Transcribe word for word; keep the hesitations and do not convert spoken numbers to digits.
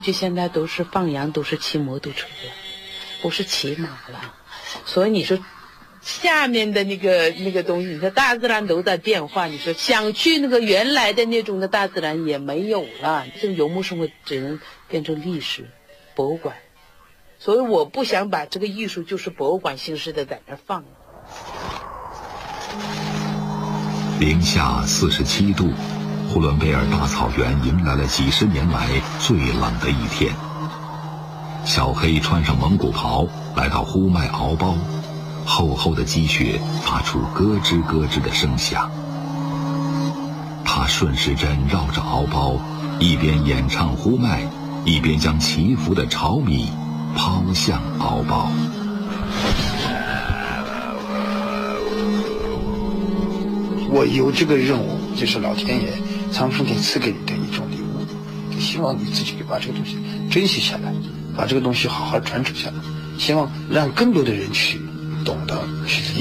就现在都是放羊，都是骑摩托车了，不是骑马了。所以你说下面的那个那个东西，你说大自然都在变化，你说想去那个原来的那种的大自然也没有了，这个游牧生活只能变成历史博物馆。所以我不想把这个艺术就是博物馆形式的在那放。 零下四十七度，呼伦贝尔大草原迎来了几十年来最冷的一天。小黑穿上蒙古袍，来到呼麦敖包，厚厚的积雪发出咯吱咯吱的声响。他顺时针绕着敖包，一边演唱呼麦，一边将祈福的炒米抛向敖包。 我有这个任务，就是老天爷苍生天赐给你的一种礼物，希望你自己把这个东西珍惜下来，把这个东西好好传承下来，希望让更多的人去懂得去理解。